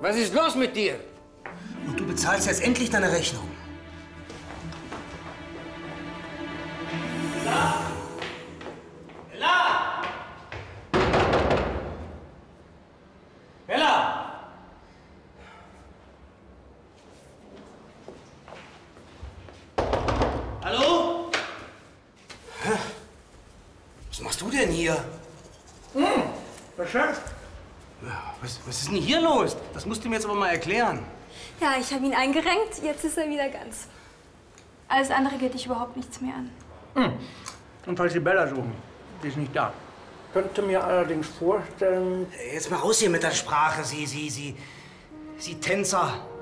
Was ist los mit dir? Und du bezahlst jetzt endlich deine Rechnung. Ella! Ella! Ella! Hallo? Hä? Was machst du denn hier? Was schön. Was ist denn hier los? Das musst du mir jetzt aber mal erklären. Ja, ich habe ihn eingerenkt, jetzt ist er wieder ganz. Alles andere geht dich überhaupt nichts mehr an. Und falls Sie Bella suchen, die ist nicht da. Könnte mir allerdings vorstellen... Jetzt mal raus hier mit der Sprache, Sie Tänzer.